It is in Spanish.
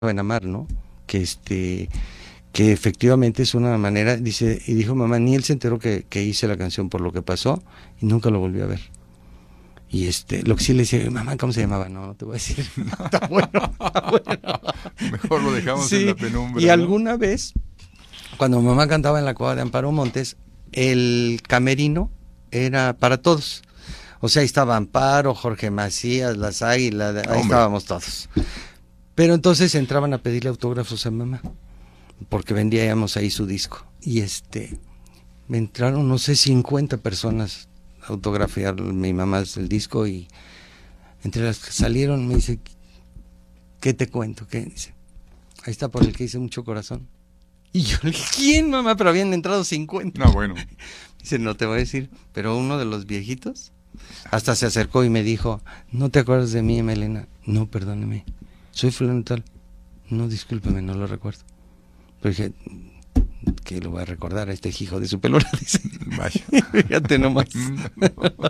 en amar, ¿no? Que que efectivamente es una manera, dice, y dijo mamá, ni él se enteró que hice la canción por lo que pasó y nunca lo volvió a ver. Y lo que sí le decía, mamá, ¿cómo se llamaba? No, no te voy a decir. Está bueno, está bueno. Mejor lo dejamos en Sí, la y penumbra, ¿no? alguna vez, cuando mamá cantaba en la cuadra de Amparo Montes, el camerino era para todos. O sea, ahí estaba Amparo, Jorge Macías, Las Águilas, ahí Hombre, estábamos todos. Pero entonces entraban a pedirle autógrafos a mamá, porque vendíamos ahí su disco. Y me entraron, no sé, 50 personas a autografiar mi mamá el disco, y entre las que salieron me dice, ¿qué te cuento? ¿Qué? Dice, ahí está por el que hice mucho corazón. Y yo le dije, ¿quién, mamá? Pero habían entrado 50. no, bueno. Dice, no te voy a decir, pero uno de los viejitos hasta se acercó y me dijo, ¿no te acuerdas de mí, Melena? No, perdóneme, soy fulano tal. No, discúlpeme, no lo recuerdo. Pero dije, que lo voy a recordar a este hijo de su pelura, dice. Vaya. Fíjate nomás.